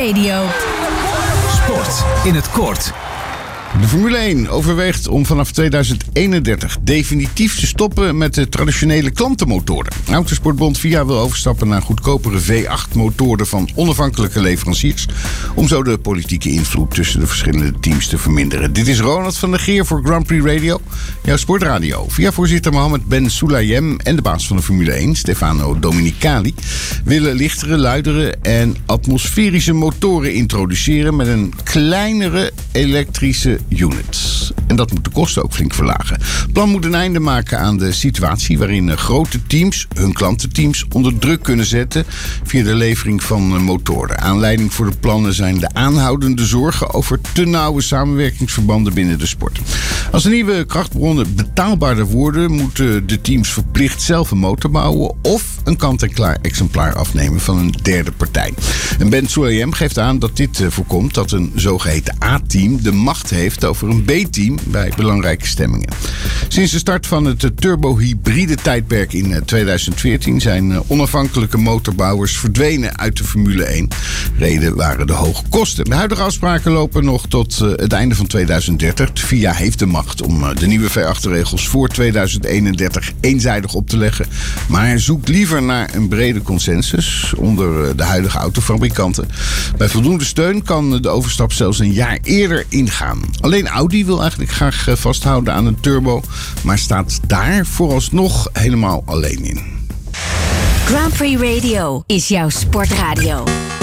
Radio. Sport in het kort. De Formule 1 overweegt om vanaf 2031 definitief te stoppen met de traditionele klantenmotoren. Autosportbond FIA wil overstappen naar goedkopere V8-motoren van onafhankelijke leveranciers, om zo de politieke invloed tussen de verschillende teams te verminderen. Dit is Ronald van der Geer voor Grand Prix Radio, jouw sportradio. FIA-voorzitter Mohammed Ben Sulayem en de baas van de Formule 1, Stefano Domenicali, willen lichtere, luidere en atmosferische motoren introduceren met een kleinere elektrische units. En dat moet de kosten ook flink verlagen. Het plan moet een einde maken aan de situatie waarin grote teams hun klantenteams onder druk kunnen zetten via de levering van motoren. Aanleiding voor de plannen zijn de aanhoudende zorgen over te nauwe samenwerkingsverbanden binnen de sport. Als de nieuwe krachtbronnen betaalbaarder worden, moeten de teams verplicht zelf een motor bouwen of een kant-en-klaar exemplaar afnemen van een derde partij. En Ben Sulayem geeft aan dat dit voorkomt dat een zogeheten A-team de macht heeft over een B-team bij belangrijke stemmingen. Sinds de start van het turbo-hybride tijdperk in 2014 zijn onafhankelijke motorbouwers verdwenen uit de Formule 1. Reden waren de hoge kosten. De huidige afspraken lopen nog tot het einde van 2030. De FIA heeft de macht om de nieuwe V8-regels voor 2031 eenzijdig op te leggen, maar zoekt liever naar een brede consensus onder de huidige autofabrikanten. Bij voldoende steun kan de overstap zelfs een jaar eerder ingaan. Alleen Audi wil eigenlijk graag vasthouden aan een turbo, maar staat daar vooralsnog helemaal alleen in. Grand Prix Radio is jouw sportradio.